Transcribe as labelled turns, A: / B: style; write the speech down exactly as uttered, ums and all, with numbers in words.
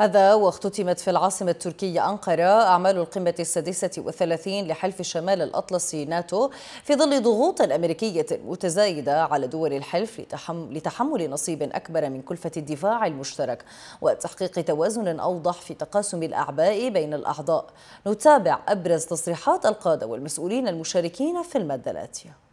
A: هذا واختتمت في العاصمة التركية أنقرة أعمال القمة السادسة والثلاثين لحلف شمال الأطلسي ناتو في ظل ضغوط أمريكية متزايدة على دول الحلف لتحمل نصيب أكبر من كلفة الدفاع المشترك وتحقيق توازن أوضح في تقاسم الأعباء بين الأعضاء. نتابع أبرز تصريحات القادة والمسؤولين المشاركين في المادة الآتية.